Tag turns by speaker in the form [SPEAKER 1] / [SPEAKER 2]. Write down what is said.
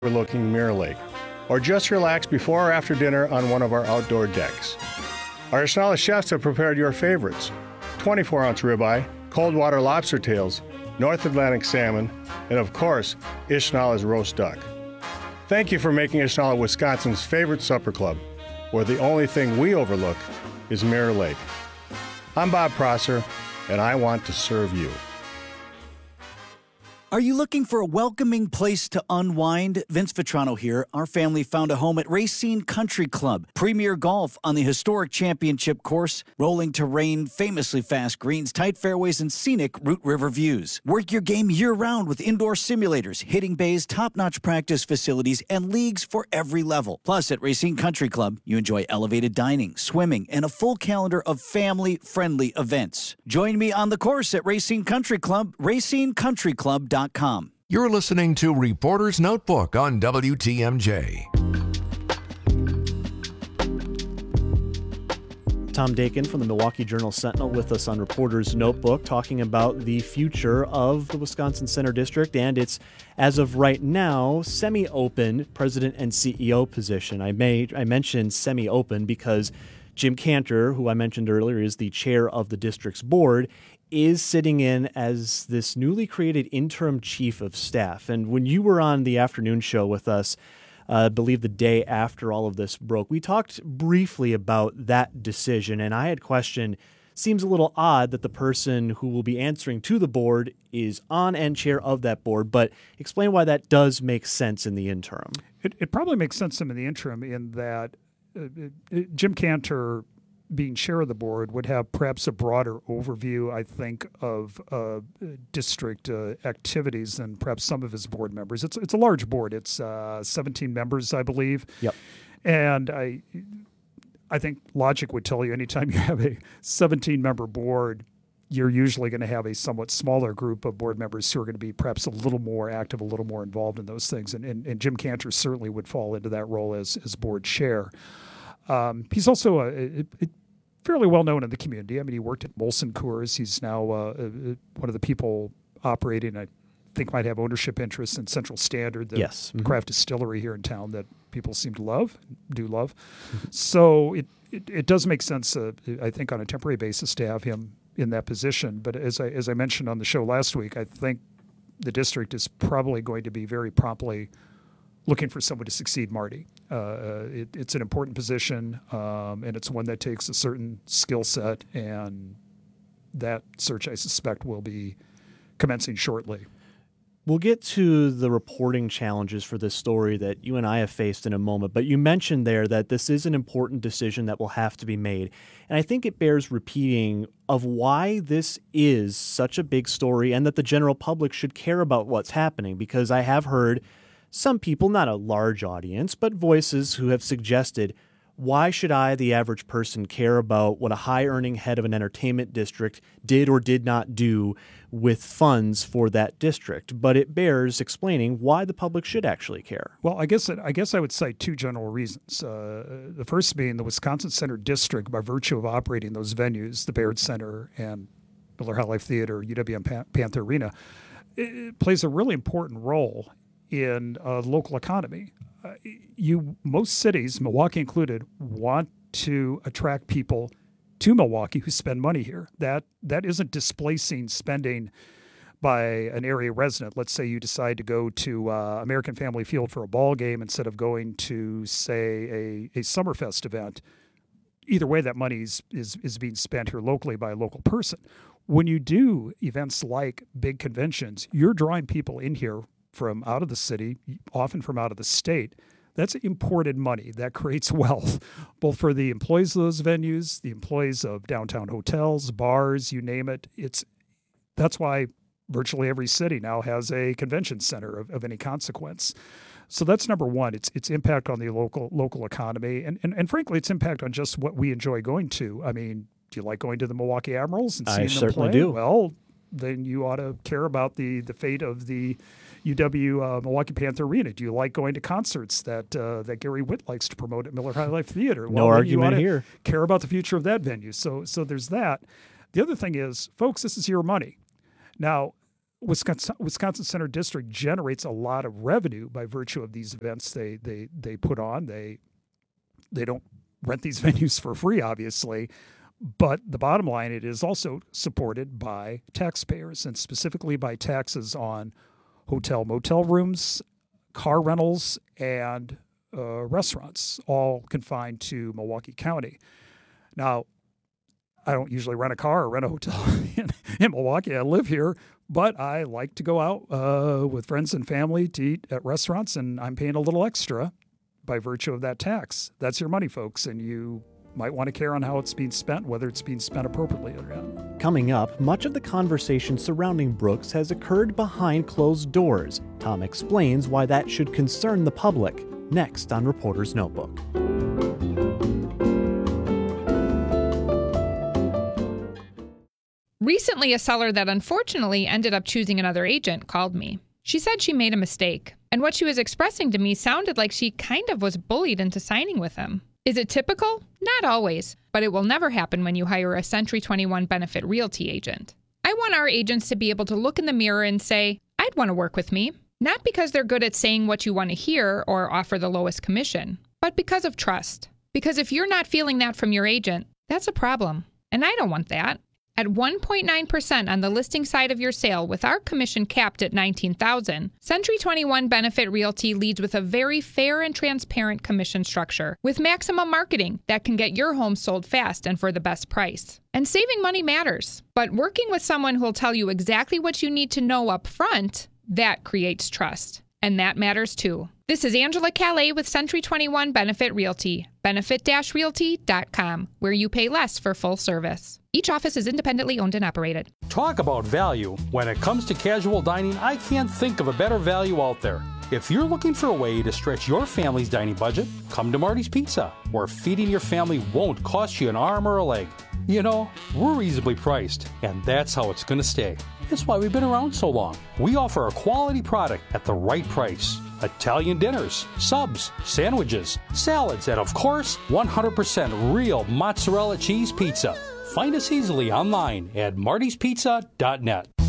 [SPEAKER 1] overlooking Mirror Lake, or just relax before or after dinner on one of our outdoor decks. Our Ishnala chefs have prepared your favorites: 24-ounce ribeye, cold water lobster tails, North Atlantic salmon, and of course, Ishnala's roast duck. Thank you for making Ishnala Wisconsin's favorite supper club, where the only thing we overlook is Mirror Lake. I'm Bob Prosser, and I want to serve you.
[SPEAKER 2] Are you looking for a welcoming place to unwind? Vince Vitrano here. Our family found a home at Racine Country Club. Premier golf on the historic championship course, rolling terrain, famously fast greens, tight fairways, and scenic Root River views. Work your game year-round with indoor simulators, hitting bays, top-notch practice facilities, and leagues for every level. Plus, at Racine Country Club, you enjoy elevated dining, swimming, and a full calendar of family-friendly events. Join me on the course at Racine Country Club, racinecountryclub.com.
[SPEAKER 3] You're listening to Reporter's Notebook on WTMJ.
[SPEAKER 4] Tom Dakin from the Milwaukee Journal-Sentinel with us on Reporter's Notebook, talking about the future of the Wisconsin Center District and its, as of right now, semi-open president and CEO position. I mentioned semi-open because Jim Cantor, who I mentioned earlier, is the chair of the district's board, is sitting in as this newly created interim chief of staff. And when you were on the afternoon show with us, I believe the day after all of this broke, we talked briefly about that decision. And I had questioned, seems a little odd that the person who will be answering to the board is on and chair of that board, but explain why that does make sense in the interim.
[SPEAKER 5] It probably makes sense in the interim in that Jim Cantor, being chair of the board, would have perhaps a broader overview, I think, of district activities than perhaps some of his board members. It's a large board. It's 17 members, I believe.
[SPEAKER 4] Yep.
[SPEAKER 5] And I think logic would tell you anytime you have a 17-member board, you're usually going to have a somewhat smaller group of board members who are going to be perhaps a little more active, a little more involved in those things. And Jim Cantor certainly would fall into that role as board chair. He's also fairly well known in the community. I mean, he worked at Molson Coors. He's now one of the people operating, I think, might have ownership interests in Central Standard, the craft distillery here in town that people seem to love. So it does make sense, I think, on a temporary basis to have him in that position. But as I mentioned on the show last week, I think the district is probably going to be very promptly looking for someone to succeed Marty. It's an important position, and it's one that takes a certain skill set, and that search, I suspect, will be commencing shortly.
[SPEAKER 4] We'll get to the reporting challenges for this story that you and I have faced in a moment, but you mentioned there that this is an important decision that will have to be made. And I think it bears repeating of why this is such a big story and that the general public should care about what's happening, because I have heard some people, not a large audience, but voices who have suggested, why should I, the average person, care about what a high-earning head of an entertainment district did or did not do with funds for that district? But it bears explaining why the public should actually care.
[SPEAKER 5] Well, I guess I would cite two general reasons. The first being the Wisconsin Center District, by virtue of operating those venues, the Baird Center and Miller High Life Theater, UWM Panther Arena, it plays a really important role in the local economy. Most cities, Milwaukee included, want to attract people to Milwaukee who spend money here. That isn't displacing spending by an area resident. Let's say you decide to go to American Family Field for a ball game instead of going to, say, a Summerfest event. Either way, that money is being spent here locally by a local person. When you do events like big conventions, you're drawing people in here from out of the city, often from out of the state. That's imported money. That creates wealth, both for the employees of those venues, the employees of downtown hotels, bars, you name it. That's why virtually every city now has a convention center of any consequence. So that's number one. Its impact on the local economy, and frankly, its impact on just what we enjoy going to. I mean, do you like going to the Milwaukee Admirals and seeing them play?
[SPEAKER 4] I certainly do.
[SPEAKER 5] Well, then you ought to care about the fate of the UW Milwaukee Panther Arena. Do you like going to concerts that Gary Witt likes to promote at Miller High Life Theater?
[SPEAKER 4] No argument here.
[SPEAKER 5] Care about the future of that venue. So there's that. The other thing is, folks, this is your money. Now, Wisconsin Center District generates a lot of revenue by virtue of these events they put on. They don't rent these venues for free, obviously, but the bottom line, it is also supported by taxpayers, and specifically by taxes on hotel, motel rooms, car rentals, and restaurants, all confined to Milwaukee County. Now, I don't usually rent a car or rent a hotel in Milwaukee. I live here, but I like to go out with friends and family to eat at restaurants, and I'm paying a little extra by virtue of that tax. That's your money, folks, and you might want to care on how it's being spent, whether it's being spent appropriately or not.
[SPEAKER 4] Coming up, much of the conversation surrounding Brooks has occurred behind closed doors. Tom explains why that should concern the public. Next on Reporter's Notebook.
[SPEAKER 6] Recently, a seller that unfortunately ended up choosing another agent called me. She said she made a mistake, and what she was expressing to me sounded like she kind of was bullied into signing with him. Is it typical? Not always, but it will never happen when you hire a Century 21 Benefit Realty agent. I want our agents to be able to look in the mirror and say, I'd want to work with me. Not because they're good at saying what you want to hear or offer the lowest commission, but because of trust. Because if you're not feeling that from your agent, that's a problem. And I don't want that. At 1.9% on the listing side of your sale with our commission capped at $19,000, Century 21 Benefit Realty leads with a very fair and transparent commission structure with maximum marketing that can get your home sold fast and for the best price. And saving money matters, but working with someone who will tell you exactly what you need to know up front, that creates trust. And that matters too. This is Angela Calais with Century 21 Benefit Realty, benefit-realty.com, where you pay less for full service. Each office is independently owned and operated.
[SPEAKER 7] Talk about value. When it comes to casual dining, I can't think of a better value out there. If you're looking for a way to stretch your family's dining budget, come to Marty's Pizza, where feeding your family won't cost you an arm or a leg. You know, we're reasonably priced, and that's how it's going to stay. That's why we've been around so long. We offer a quality product at the right price. Italian dinners, subs, sandwiches, salads, and of course, 100% real mozzarella cheese pizza. Find us easily online at martyspizza.net.